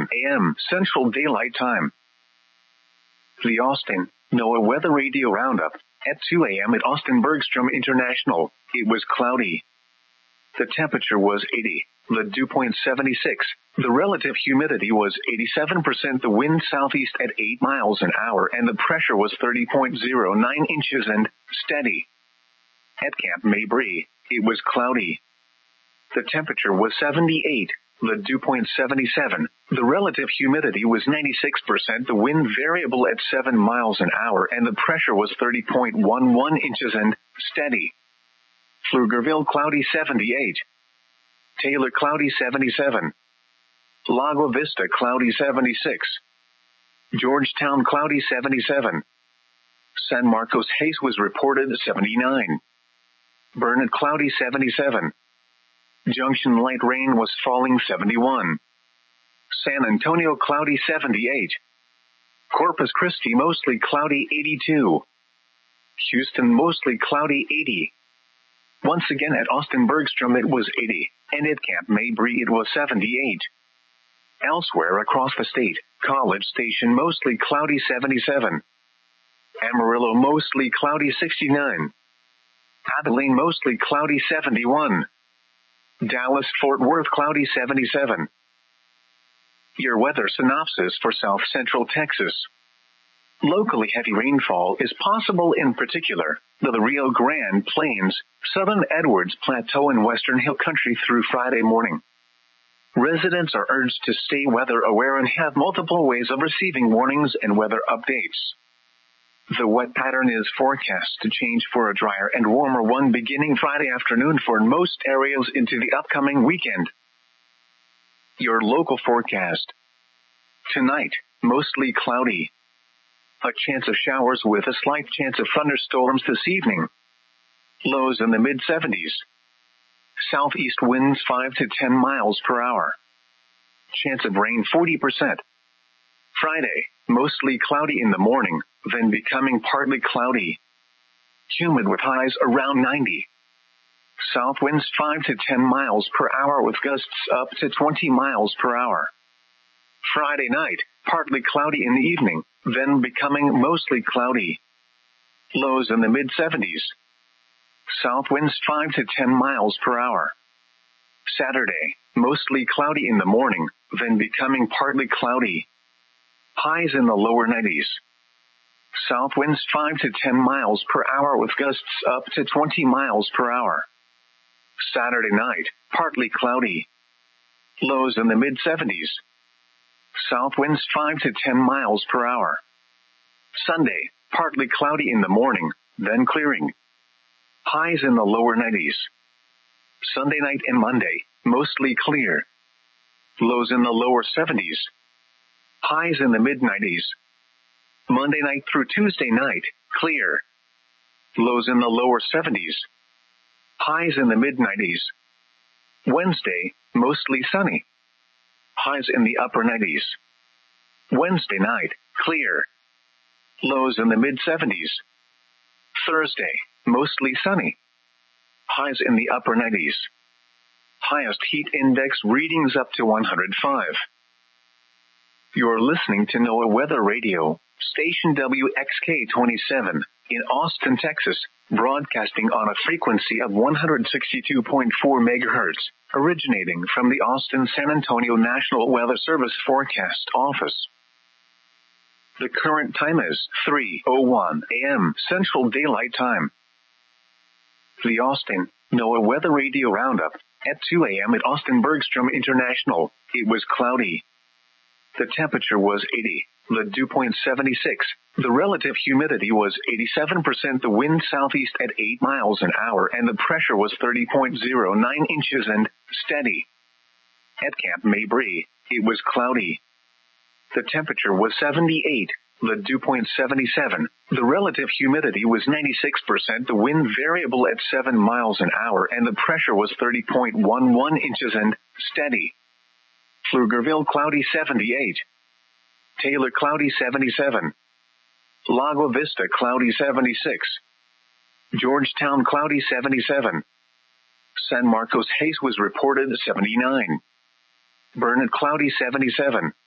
a.m. Central Daylight Time. The Austin NOAA Weather Radio Roundup. At 2 a.m. at Austin Bergstrom International, it was cloudy. The temperature was 80. The dew point 76. The relative humidity was 87%. The wind southeast at 8 miles an hour, and the pressure was 30.09 inches and steady. At Camp Mabry, it was cloudy. The temperature was 78. The dew point 77. The relative humidity was 96%. The wind variable at 7 miles an hour, and the pressure was 30.11 inches and steady. Pflugerville cloudy 78. Taylor cloudy 77. Lago Vista cloudy 76. Georgetown cloudy 77. San Marcos haze was reported 79. Burnett cloudy 77. Junction light rain was falling 71. San Antonio cloudy 78. Corpus Christi mostly cloudy 82. Houston mostly cloudy 80. Once again at Austin Bergstrom it was 80, and at Camp Mabry it was 78. Elsewhere across the state, College Station mostly cloudy 77. Amarillo mostly cloudy 69. Abilene mostly cloudy 71. Dallas-Fort Worth cloudy 77. Your weather synopsis for South Central Texas. Locally heavy rainfall is possible, in particular the Rio Grande Plains, Southern Edwards Plateau, and Western Hill Country through Friday morning. Residents are urged to stay weather aware and have multiple ways of receiving warnings and weather updates. The wet pattern is forecast to change for a drier and warmer one beginning Friday afternoon for most areas into the upcoming weekend. Your local forecast. Tonight, mostly cloudy. A chance of showers with a slight chance of thunderstorms this evening. Lows in the mid-70s. Southeast winds 5 to 10 miles per hour. Chance of rain 40%. Friday, mostly cloudy in the morning, then becoming partly cloudy. Humid with highs around 90. South winds 5 to 10 miles per hour with gusts up to 20 miles per hour. Friday night, partly cloudy in the evening, then becoming mostly cloudy. Lows in the mid-70s. South winds 5 to 10 miles per hour. Saturday, mostly cloudy in the morning, then becoming partly cloudy. Highs in the lower 90s. South winds 5 to 10 miles per hour with gusts up to 20 miles per hour. Saturday night, partly cloudy. Lows in the mid-70s. South winds 5 to 10 miles per hour. Sunday, partly cloudy in the morning, then clearing. Highs in the lower 90s. Sunday night and Monday, mostly clear. Lows in the lower 70s. Highs in the mid-90s. Monday night through Tuesday night, clear. Lows in the lower 70s. Highs in the mid-90s. Wednesday, mostly sunny. Highs in the upper 90s. Wednesday night, clear. Lows in the mid-70s. Thursday, mostly sunny. Highs in the upper 90s. Highest heat index readings up to 105. You're listening to NOAA Weather Radio, station WXK-27 in Austin, Texas, broadcasting on a frequency of 162.4 megahertz, originating from the Austin-San Antonio National Weather Service Forecast Office. The current time is 3:01 a.m. Central Daylight Time. The Austin NOAA Weather Radio Roundup. At 2 a.m. at Austin Bergstrom International, it was cloudy. The temperature was 80. The dew point 76. The relative humidity was 87%. The wind southeast at 8 miles an hour, and the pressure was 30.09 inches and steady. At Camp Mabry, it was cloudy. The temperature was 78. The dew point 77. The relative humidity was 96%. The wind variable at 7 miles an hour, and the pressure was 30.11 inches and steady. Pflugerville cloudy 78. Taylor cloudy 77. Lago Vista cloudy 76. Georgetown cloudy 77. San Marcos haze was reported 79. Burnett cloudy 77.